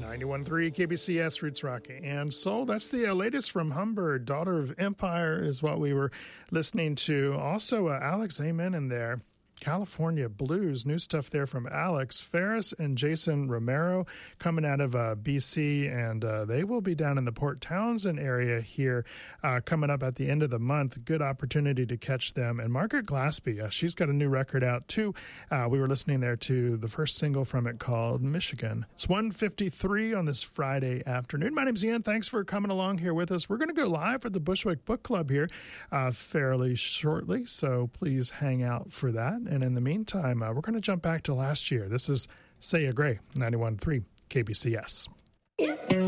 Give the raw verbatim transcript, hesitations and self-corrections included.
ninety-one point three K B C S, Roots Rock and Soul. That's the uh, latest from Humbird. Daughter of Empire is what we were listening to. Also, uh, Alex Amen in there. California Blues, new stuff there from Alex Ferris and Jason Romero coming out of uh, B C, and uh, they will be down in the Port Townsend area here uh, coming up at the end of the month. Good opportunity to catch them. And Margaret Glaspie, uh, she's got a new record out too. Uh, we were listening there to the first single from it called Michigan. It's one fifty-three on this Friday afternoon. My name's Ian. Thanks for coming along here with us. We're going to go live for the Bushwick Book Club here uh, fairly shortly, so please hang out for that. And in the meantime, uh, we're going to jump back to last year. This is Saya Gray, ninety-one point three K B C S.